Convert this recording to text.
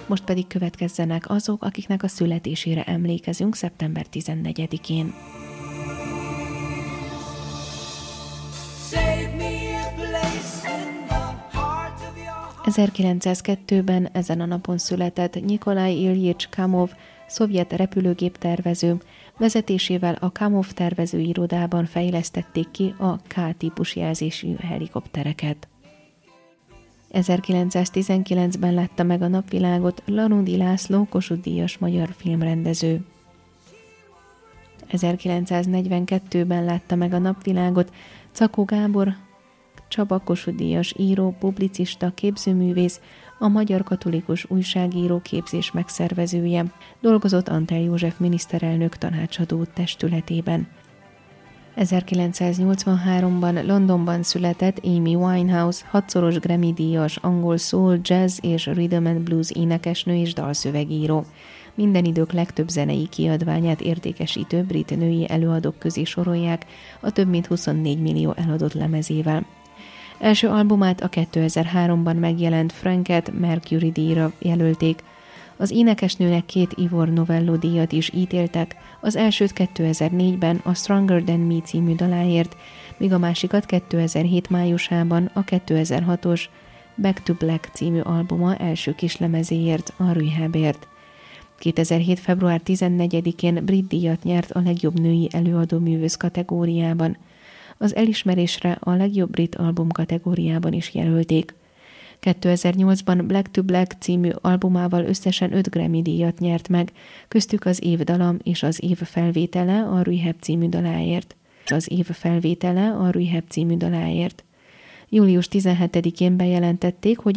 Most pedig következzenek azok, akiknek a születésére emlékezünk szeptember 14-én. 1902-ben ezen a napon született Nyikolaj Iljics Kamov, szovjet repülőgép-tervező. Vezetésével a Kamov tervezőirodában fejlesztették ki a K-típus jelzésű helikoptereket. 1919-ben látta meg a napvilágot Lanudi László Kossuth-díjas magyar filmrendező. 1942-ben látta meg a napvilágot Czakó Gábor, Csaba Kossuth-díjas író, publicista, képzőművész, a Magyar Katolikus Újságíró Képzés megszervezője, dolgozott Antall József miniszterelnök tanácsadó testületében. 1983-ban Londonban született Amy Winehouse, 6-szoros Grammy-díjas angol soul, jazz és rhythm and blues énekesnő és dalszövegíró. Minden idők legtöbb zenei kiadványát értékesítő brit női előadók közé sorolják a több mint 24 millió eladott lemezével. Első albumát a 2003-ban megjelent Franket Mercury díjra jelölték. Az énekesnőnek 2 Ivor Novello díjat is ítéltek, az elsőt 2004-ben a Stronger Than Me című daláért, míg a másikat 2007 májusában a 2006-os Back to Black című albuma első kislemezéért, a Rehabért. 2007. február 14-én brit díjat nyert a legjobb női előadóművész kategóriában. Az elismerésre a legjobb brit album kategóriában is jelölték. 2008-ban Black to Black című albumával összesen 5 Grammy díjat nyert meg, köztük az év dalam és az év felvétele a Rehab című daláért. Július 17-én bejelentették, hogy